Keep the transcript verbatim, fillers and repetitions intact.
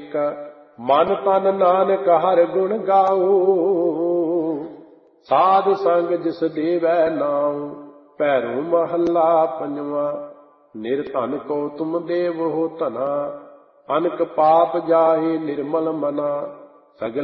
ਅਨੇਕ। ਮਨ ਤਨ ਨਾਨਕ ਹਰਿ ਗੁਣ ਗਾਉ, ਸਾਧ ਸੰਗ ਜਿਸ ਦੇਵੈ ਨਾਉ। ਭੈਰੋ ਮਹੱਲਾ ਪੰਜਵਾਂ। ਨਿਰਧਨ ਕੋ ਤੁਮ ਦੇਵੋ ਧਨਾ, ਅਨਕ ਪਾਪ ਜਾਹੇ ਨਿਰਮਲ ਮਨਾ। ਸਗਲ